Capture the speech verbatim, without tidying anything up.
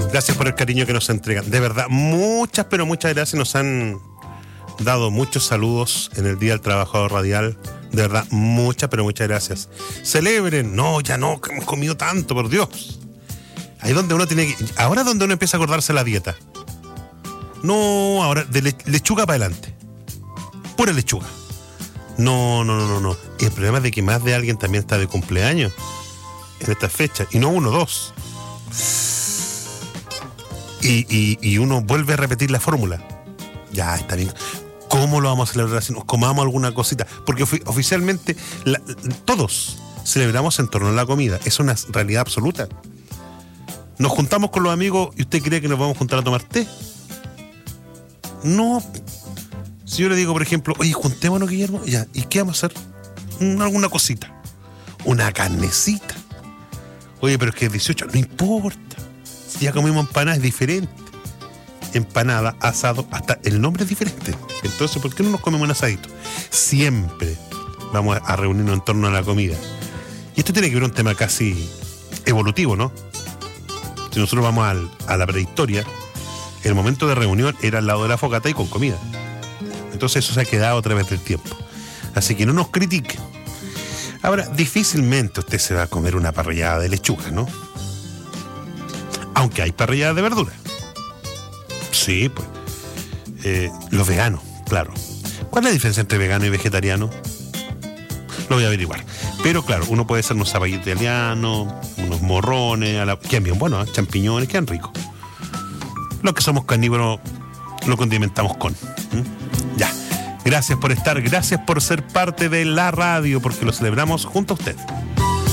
Gracias por el cariño que nos entregan. De verdad, muchas, pero muchas gracias. Nos han dado muchos saludos en el Día del Trabajador Radial. De verdad, muchas, pero muchas gracias. Celebren. No, ya no, que hemos comido tanto, por Dios. Ahí donde uno tiene que... Ahora es donde uno empieza a acordarse la dieta. No, ahora de le, lechuga para adelante. Pura lechuga. No, no, no, no, no. Y el problema es de que más de alguien también está de cumpleaños en estas fechas. Y no uno, dos. Y, y, y uno vuelve a repetir la fórmula. Ya, está bien. ¿Cómo lo vamos a celebrar si nos comamos alguna cosita? Porque ofi- oficialmente la, todos celebramos en torno a la comida. Es una realidad absoluta. Nos juntamos con los amigos y usted cree que nos vamos a juntar a tomar té. No. Si yo le digo, por ejemplo, oye, juntémonos, Guillermo, ya, ¿y qué vamos a hacer? Mm, alguna cosita. Una carnecita. Oye, pero es que es dieciocho, no importa. Si ya comimos empanadas, es diferente. Empanada, asado, hasta el nombre es diferente. Entonces, ¿por qué no nos comemos un asadito? Siempre vamos a reunirnos en torno a la comida. Y esto tiene que ver un tema casi evolutivo, ¿no? Si nosotros vamos al, a la prehistoria, el momento de reunión era al lado de la fogata y con comida. Entonces eso se ha quedado a través del tiempo. Así que no nos critiquen. Ahora, difícilmente usted se va a comer una parrillada de lechuga, ¿no? Aunque hay parrilladas de verdura. Sí, pues. Eh, los veganos, claro. ¿Cuál es la diferencia entre vegano y vegetariano? Lo voy a averiguar. Pero claro, uno puede hacer unos zapallitos italianos, unos morrones, a la... quedan bien buenos, ¿eh? Champiñones, quedan ricos. Los que somos carnívoros lo condimentamos con. ¿Mm? Ya. Gracias por estar, gracias por ser parte de la radio, porque lo celebramos junto a usted.